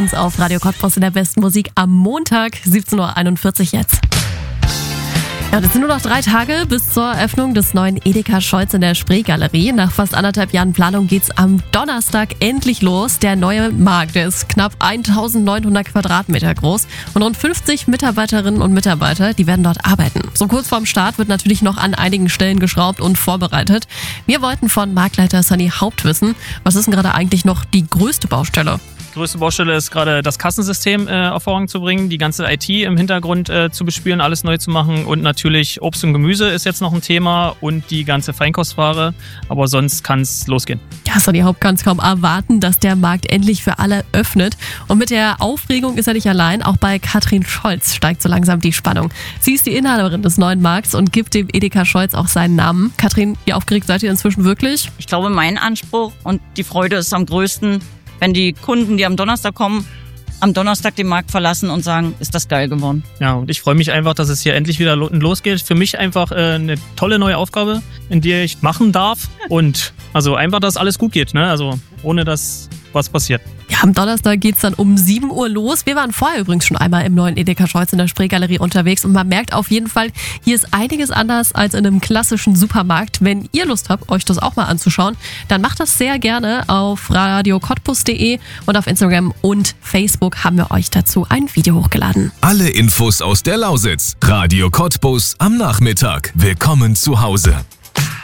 Auf Radio Cottbus in der besten Musik am Montag, 17.41 Uhr jetzt. Ja, das sind nur noch 3 Tage bis zur Eröffnung des neuen Edeka Scholz in der Spreegalerie. Nach fast 1,5 Jahren Planung geht's am Donnerstag endlich los. Der neue Markt, der ist knapp 1900 Quadratmeter groß und rund 50 Mitarbeiterinnen und Mitarbeiter, die werden dort arbeiten. So kurz vorm Start wird natürlich noch an einigen Stellen geschraubt und vorbereitet. Wir wollten von Marktleiter Sunny Haupt wissen, was ist denn gerade eigentlich noch die größte Baustelle? Die größte Baustelle ist gerade das Kassensystem auf Vorrang zu bringen, die ganze IT im Hintergrund zu bespielen, alles neu zu machen und natürlich Obst und Gemüse ist jetzt noch ein Thema und die ganze Feinkostware, aber sonst kann es losgehen. Ja, Sunny Haupt kann es kaum erwarten, dass der Markt endlich für alle öffnet und mit der Aufregung ist er nicht allein, auch bei Katrin Scholz steigt so langsam die Spannung. Sie ist die Inhaberin des neuen Markts und gibt dem Edeka Scholz auch seinen Namen. Katrin, wie aufgeregt seid ihr inzwischen wirklich? Ich glaube, mein Anspruch und die Freude ist am größten, wenn die Kunden, die am Donnerstag kommen, am Donnerstag den Markt verlassen und sagen, ist das geil geworden. Ja, und ich freue mich einfach, dass es hier endlich wieder losgeht. Für mich einfach eine tolle neue Aufgabe, in der ich machen darf und also einfach, dass alles gut geht, ne? Also ohne dass was passiert. Ja, am Donnerstag geht's dann um 7 Uhr los. Wir waren vorher übrigens schon einmal im neuen Edeka Scholz in der Spreegalerie unterwegs und man merkt auf jeden Fall, hier ist einiges anders als in einem klassischen Supermarkt. Wenn ihr Lust habt, euch das auch mal anzuschauen, dann macht das sehr gerne auf radiocottbus.de und auf Instagram und Facebook haben wir euch dazu ein Video hochgeladen. Alle Infos aus der Lausitz. Radio Cottbus am Nachmittag. Willkommen zu Hause.